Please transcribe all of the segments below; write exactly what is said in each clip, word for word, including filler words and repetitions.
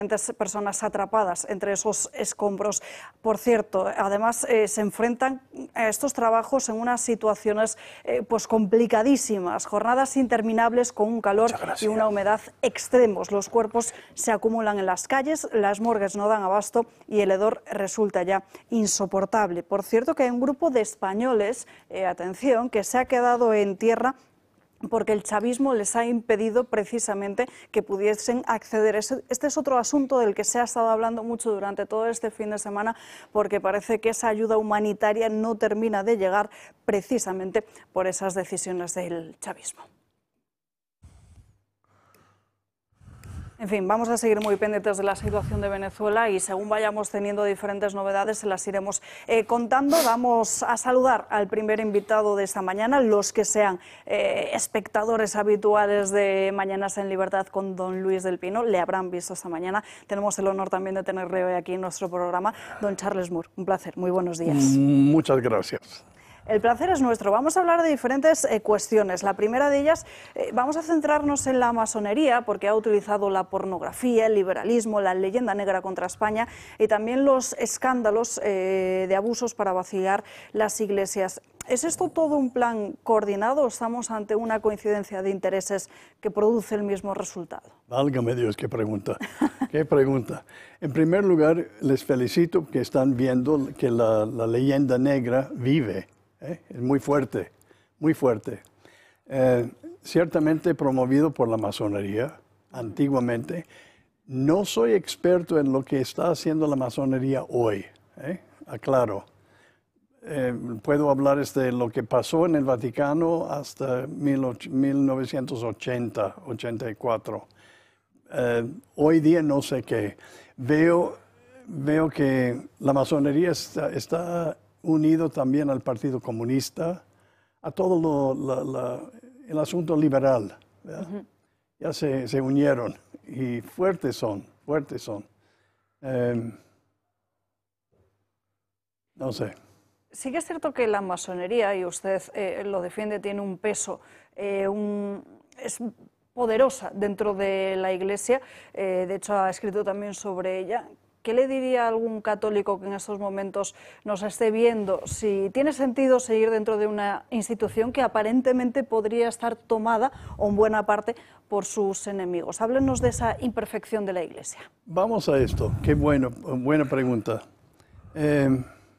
personas atrapadas entre esos escombros. Por cierto, además eh, se enfrentan a estos trabajos en unas situaciones eh, pues complicadísimas, jornadas interminables con un calor y una humedad extremos. Los cuerpos se acumulan en las calles, las morgues no dan abasto y el hedor resulta ya insoportable. Por cierto que hay un grupo de españoles, eh, atención, que se ha quedado en tierra porque el chavismo les ha impedido precisamente que pudiesen acceder. Este es otro asunto del que se ha estado hablando mucho durante todo este fin de semana, porque parece que esa ayuda humanitaria no termina de llegar precisamente por esas decisiones del chavismo. En fin, vamos a seguir muy pendientes de la situación de Venezuela y según vayamos teniendo diferentes novedades se las iremos eh, contando. Vamos a saludar al primer invitado de esta mañana, los que sean eh, espectadores habituales de Mañanas en Libertad con don Luis del Pino, le habrán visto esta mañana. Tenemos el honor también de tenerle hoy aquí en nuestro programa, don Charles Moore. Un placer, muy buenos días. Muchas gracias. El placer es nuestro. Vamos a hablar de diferentes eh, cuestiones. La primera de ellas, eh, vamos a centrarnos en la masonería, porque ha utilizado la pornografía, el liberalismo, la leyenda negra contra España y también los escándalos eh, de abusos para vaciar las iglesias. ¿Es esto todo un plan coordinado o estamos ante una coincidencia de intereses que produce el mismo resultado? Válgame Dios, qué pregunta, qué pregunta. En primer lugar, les felicito que están viendo que la, la leyenda negra vive. ¿Eh? Es muy fuerte, muy fuerte. Eh, ciertamente promovido por la masonería, antiguamente. No soy experto en lo que está haciendo la masonería hoy, ¿eh? Aclaro. Eh, puedo hablar de lo que pasó en el Vaticano hasta mil novecientos ochenta, ochenta y cuatro. Eh, hoy día no sé qué. Veo, veo que la masonería está... está unido también al Partido Comunista, a todo lo, la, la, el asunto liberal. Uh-huh. Ya se, se unieron y fuertes son, fuertes son. Eh, no sé. Sí que es cierto que la masonería, y usted eh, lo defiende, tiene un peso, eh, un, es poderosa dentro de la Iglesia, eh, de hecho ha escrito también sobre ella. ¿Qué le diría a algún católico que en estos momentos nos esté viendo si tiene sentido seguir dentro de una institución que aparentemente podría estar tomada, o en buena parte, por sus enemigos? Háblenos de esa imperfección de la Iglesia. Vamos a esto. Qué bueno, buena pregunta. Eh,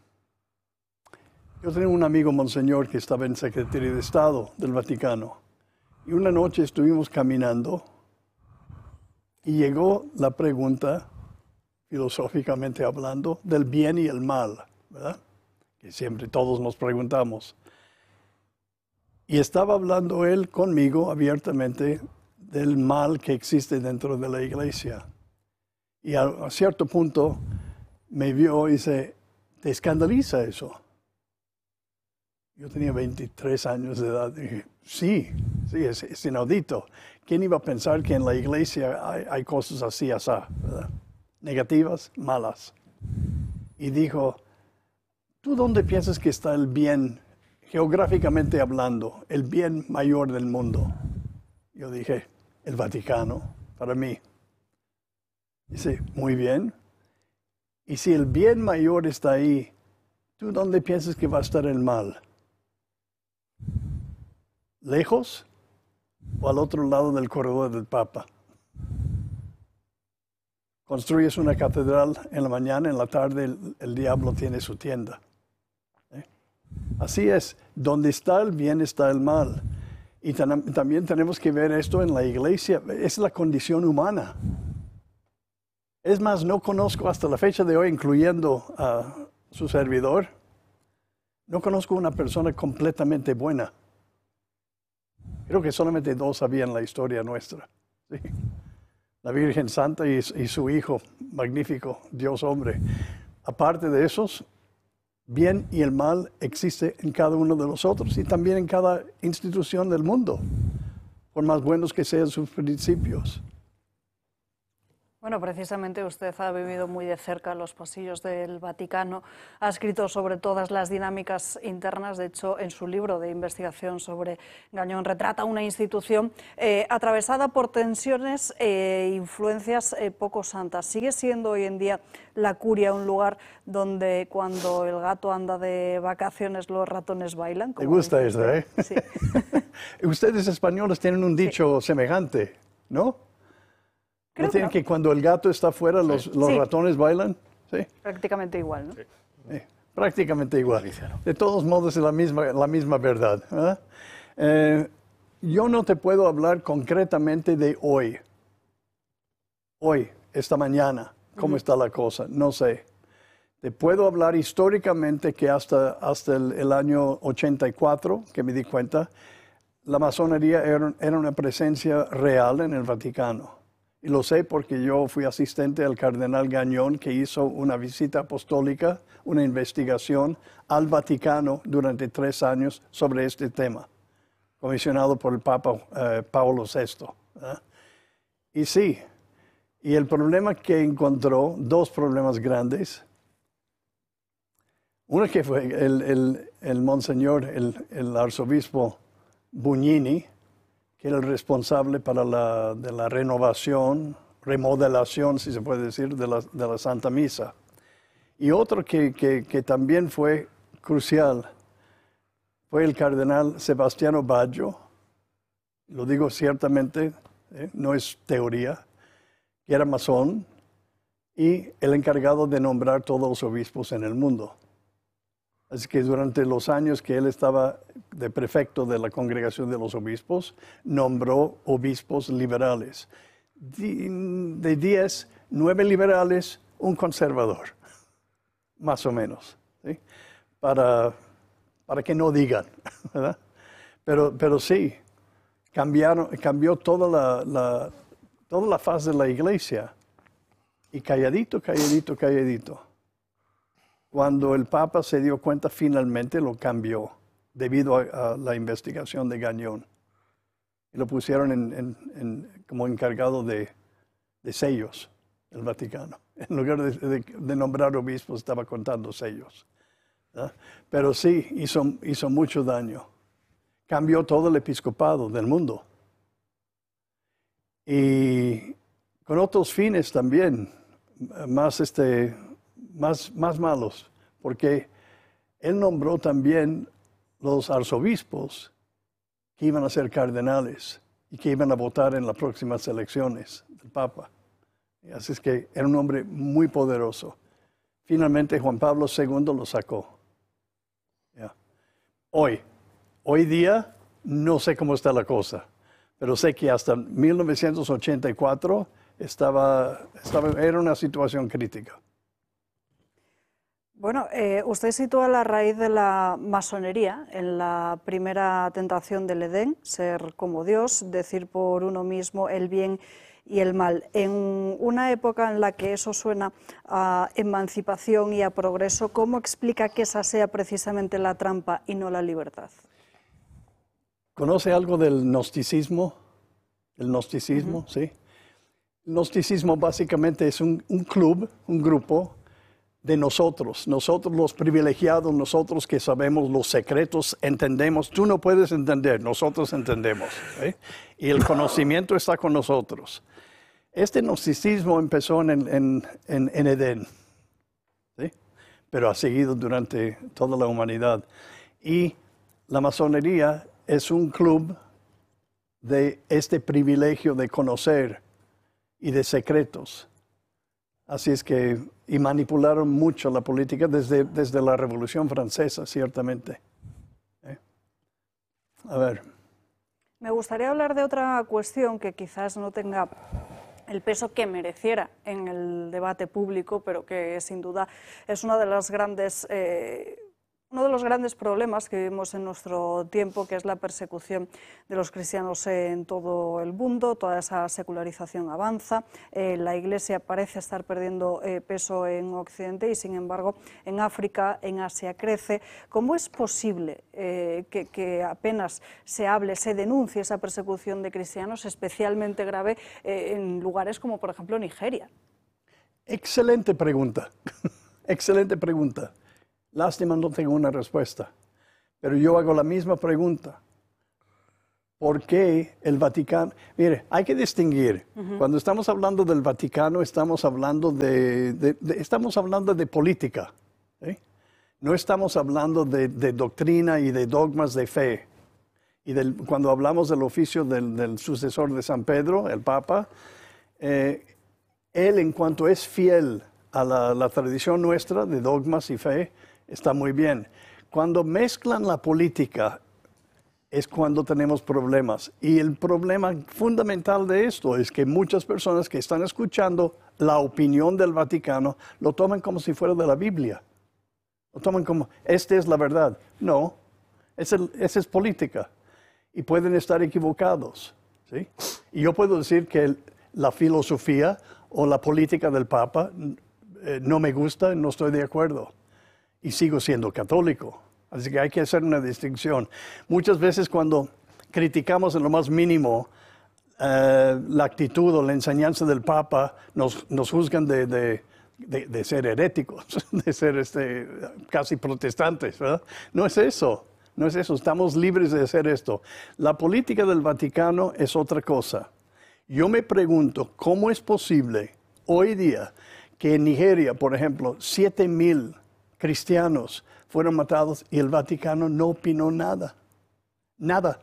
yo tenía un amigo, Monseñor, que estaba en Secretaría de Estado del Vaticano. Y una noche estuvimos caminando y llegó la pregunta, filosóficamente hablando, del bien y el mal, ¿verdad? Que siempre todos nos preguntamos. Y estaba hablando él conmigo abiertamente del mal que existe dentro de la Iglesia. Y a, a cierto punto me vio y dice, ¿te escandaliza eso? Yo tenía veintitrés años de edad. Dije, sí, sí, es, es inaudito. ¿Quién iba a pensar que en la Iglesia hay, hay cosas así, así, ¿verdad? Negativas, malas. Y dijo, ¿tú dónde piensas que está el bien, geográficamente hablando, el bien mayor del mundo? Yo dije, el Vaticano, para mí. Dice, muy bien. Y si el bien mayor está ahí, ¿tú dónde piensas que va a estar el mal? ¿Lejos o al otro lado del corredor del Papa? Construyes una catedral en la mañana, en la tarde el, el diablo tiene su tienda. ¿Eh? Así es, donde está el bien está el mal. Y ten, también tenemos que ver esto en la Iglesia, es la condición humana. Es más, no conozco hasta la fecha de hoy, incluyendo a su servidor, no conozco una persona completamente buena. Creo que solamente dos sabían la historia nuestra. ¿Sí? La Virgen Santa y, y su Hijo, magnífico, Dios hombre. Aparte de esos, bien y el mal existe en cada uno de nosotros y también en cada institución del mundo, por más buenos que sean sus principios. Bueno, precisamente usted ha vivido muy de cerca los pasillos del Vaticano, ha escrito sobre todas las dinámicas internas. De hecho, en su libro de investigación sobre Gañón retrata una institución eh, atravesada por tensiones e influencias eh, poco santas. ¿Sigue siendo hoy en día la curia un lugar donde cuando el gato anda de vacaciones los ratones bailan? Me gusta eso, ¿eh? Sí. Ustedes españoles tienen un dicho sí. semejante, ¿no? Creo ¿No tienen que, no. que cuando el gato está afuera los, los sí. ratones bailan? Sí. Prácticamente igual, ¿no? Sí. Sí. Prácticamente igual. De todos modos es la misma, la misma verdad. ¿eh? Eh, yo no te puedo hablar concretamente de hoy. Hoy, esta mañana, cómo uh-huh. está la cosa, no sé. Te puedo hablar históricamente que hasta, hasta el, el año ochenta y cuatro, que me di cuenta, la masonería era, era una presencia real en el Vaticano. Y lo sé porque yo fui asistente al cardenal Gañón, que hizo una visita apostólica, una investigación al Vaticano durante tres años sobre este tema, comisionado por el Papa eh, Pablo sexto. ¿eh? Y sí, y el problema que encontró, dos problemas grandes. Uno que fue el, el, el monseñor, el, el arzobispo Bugnini, que era el responsable para la, de la renovación, remodelación, si se puede decir, de la, de la Santa Misa. Y otro que, que, que también fue crucial fue el cardenal Sebastiano Baggio, lo digo ciertamente, ¿eh? no es teoría, que era masón y el encargado de nombrar todos los obispos en el mundo. Así que durante los años que él estaba de prefecto de la Congregación de los Obispos, nombró obispos liberales. De diez, nueve liberales, un conservador, más o menos, ¿sí? para, para que no digan, ¿verdad? Pero, pero sí, cambiaron, cambió toda la, la, toda la faz de la iglesia, y calladito, calladito, calladito. Cuando el Papa se dio cuenta, finalmente lo cambió debido a, a la investigación de Gañón. Y lo pusieron en, en, en, como encargado de, de sellos del Vaticano. En lugar de, de, de nombrar obispos, estaba contando sellos. ¿verdad? Pero sí, hizo, hizo mucho daño. Cambió todo el episcopado del mundo. Y con otros fines también, más este... Más, más malos, porque él nombró también los arzobispos que iban a ser cardenales y que iban a votar en las próximas elecciones del Papa. Así es que era un hombre muy poderoso. Finalmente Juan Pablo segundo lo sacó. Yeah. Hoy, hoy día, no sé cómo está la cosa, pero sé que hasta mil novecientos ochenta y cuatro estaba, estaba, era una situación crítica. Bueno, eh, usted sitúa la raíz de la masonería en la primera tentación del Edén, ser como Dios, decir por uno mismo el bien y el mal. En una época en la que eso suena a emancipación y a progreso, ¿cómo explica que esa sea precisamente la trampa y no la libertad? ¿Conoce algo del gnosticismo? El gnosticismo, uh-huh. sí. El gnosticismo básicamente es un, un club, un grupo de nosotros, nosotros los privilegiados, nosotros que sabemos los secretos, entendemos. Tú no puedes entender, nosotros entendemos. ¿eh? Y el conocimiento está con nosotros. Este gnosticismo empezó en, en, en, en Edén, ¿sí? pero ha seguido durante toda la humanidad. Y la masonería es un club de este privilegio de conocer y de secretos. Así es que, y manipularon mucho la política desde, desde la Revolución Francesa, ciertamente. ¿Eh? A ver. Me gustaría hablar de otra cuestión que quizás no tenga el peso que mereciera en el debate público, pero que sin duda es una de las grandes, eh, Uno de los grandes problemas que vivimos en nuestro tiempo, que es la persecución de los cristianos en todo el mundo, toda esa secularización avanza, eh, la Iglesia parece estar perdiendo eh, peso en Occidente y, sin embargo, en África, en Asia crece. ¿Cómo es posible eh, que, que apenas se hable, se denuncie esa persecución de cristianos, especialmente grave eh, en lugares como, por ejemplo, Nigeria? Excelente pregunta, excelente pregunta. Lástima, no tengo una respuesta, pero yo hago la misma pregunta. ¿Por qué el Vaticano? Mire, hay que distinguir. Uh-huh. Cuando estamos hablando del Vaticano, estamos hablando de, de, de, estamos hablando de política. ¿Sí? No estamos hablando de, de doctrina y de dogmas de fe. Y del, cuando hablamos del oficio del, del sucesor de San Pedro, el Papa, eh, él, en cuanto es fiel a la, la tradición nuestra de dogmas y fe, está muy bien. Cuando mezclan la política es cuando tenemos problemas. Y el problema fundamental de esto es que muchas personas que están escuchando la opinión del Vaticano lo toman como si fuera de la Biblia. Lo toman como, esta es la verdad. No, esa es, es política. Y pueden estar equivocados. ¿Sí? Y yo puedo decir que el, la filosofía o la política del Papa eh, no me gusta, no estoy de acuerdo. Y sigo siendo católico. Así que hay que hacer una distinción. Muchas veces cuando criticamos en lo más mínimo eh, la actitud o la enseñanza del Papa, nos, nos juzgan de, de, de, de ser heréticos, de ser este, casi protestantes, ¿verdad? No es eso, no es eso. Estamos libres de hacer esto. La política del Vaticano es otra cosa. Yo me pregunto, ¿cómo es posible hoy día que en Nigeria, por ejemplo, siete mil cristianos fueron matados y el Vaticano no opinó nada? Nada.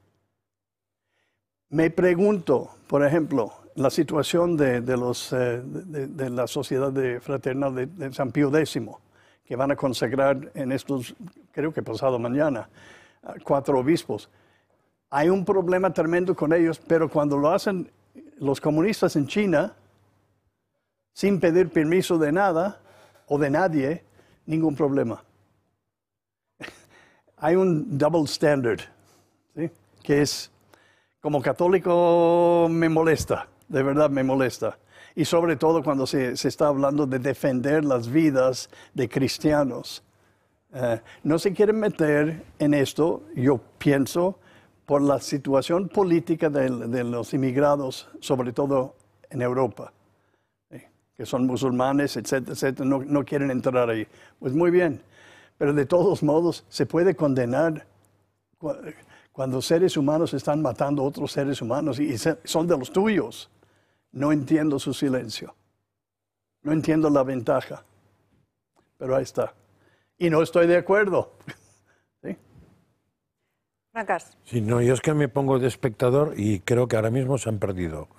Me pregunto, por ejemplo, la situación de, de, los, eh, de, de la Sociedad de Fraternal de, de San Pío décimo, que van a consagrar en estos, creo que pasado mañana, cuatro obispos. Hay un problema tremendo con ellos, pero cuando lo hacen los comunistas en China, sin pedir permiso de nada o de nadie, ningún problema. Hay un double standard, ¿sí? Que es, como católico me molesta, de verdad me molesta. Y sobre todo cuando se, se está hablando de defender las vidas de cristianos. Eh, no se quieren meter en esto, yo pienso, por la situación política de, de los inmigrados, sobre todo en Europa, ¿sí? Que son musulmanes, etcétera, etcétera, no, no quieren entrar ahí. Pues muy bien, pero de todos modos se puede condenar cuando seres humanos están matando a otros seres humanos y son de los tuyos. No entiendo su silencio, no entiendo la ventaja, pero ahí está. Y no estoy de acuerdo. ¿Sí? Francas. Sí, no, yo es que me pongo de espectador y creo que ahora mismo se han perdido.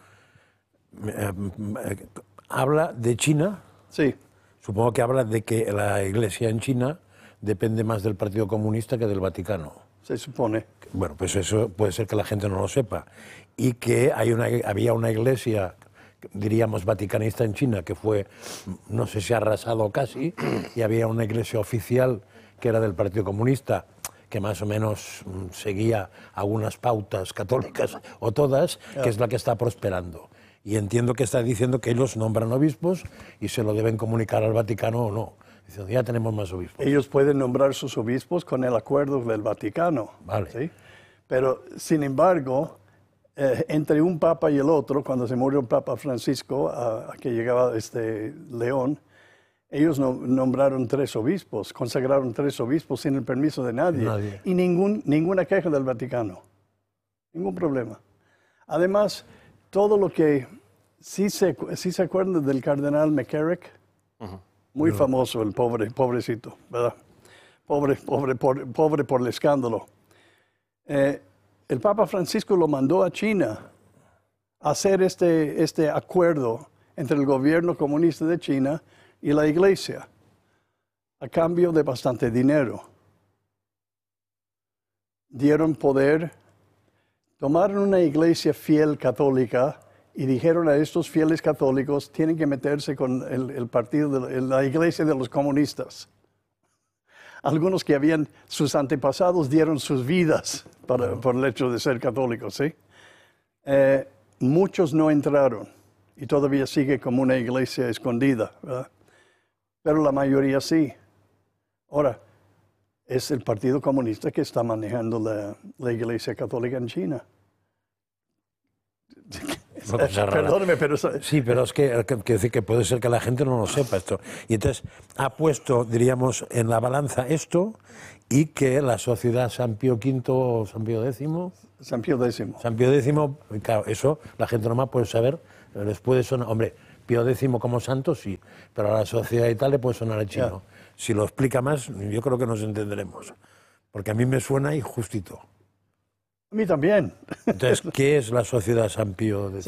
Habla de China. Sí. Supongo que habla de que la Iglesia en China depende más del Partido Comunista que del Vaticano. Se supone. Bueno, pues eso puede ser que la gente no lo sepa. Y que hay una, había una iglesia, diríamos, vaticanista en China, que fue, no sé si arrasado casi, y había una iglesia oficial que era del Partido Comunista, que más o menos seguía algunas pautas católicas, o todas, que es la que está prosperando. Y entiendo que está diciendo que ellos nombran obispos y se lo deben comunicar al Vaticano o no. Diciendo, ya tenemos más obispos. Ellos pueden nombrar sus obispos con el acuerdo del Vaticano. Vale. ¿Sí? Pero, sin embargo, eh, entre un papa y el otro, cuando se murió el Papa Francisco, a, a que llegaba este León, ellos no, nombraron tres obispos, consagraron tres obispos sin el permiso de nadie. nadie. Y ningún, ninguna queja del Vaticano. Ningún problema. Además, todo lo que... ¿Sí se, sí se acuerdan del cardenal McCarrick? Uh-huh. Muy no. famoso, el pobre, pobrecito, ¿verdad? Pobre, pobre, pobre, pobre por el escándalo. Eh, el Papa Francisco lo mandó a China a hacer este, este acuerdo entre el gobierno comunista de China y la Iglesia, a cambio de bastante dinero. Dieron poder, tomaron una iglesia fiel católica y dijeron a estos fieles católicos, tienen que meterse con el, el partido, de la, la iglesia de los comunistas. algunos que habían, sus antepasados dieron sus vidas para, por el hecho de ser católicos, ¿sí? Eh, muchos no entraron y todavía sigue como una iglesia escondida, ¿verdad? Pero la mayoría sí. Ahora, es el Partido Comunista que está manejando la, la Iglesia Católica en China. Una cosa rara. Perdóneme, pero... Sí, pero es que, que, que decir que puede ser que la gente no lo sepa esto. Y entonces ha puesto, diríamos, en la balanza esto y que la sociedad San Pío quinto o San Pío décimo... San Pío décimo. San Pío décimo, claro, eso la gente nomás puede saber, les puede sonar... Hombre, Pío décimo como santo, sí, pero a la sociedad y tal le puede sonar el chino. Yeah. Si lo explica más, yo creo que nos entenderemos. Porque a mí me suena injustito. A mí también. Entonces, ¿qué es la sociedad San Pío décimo?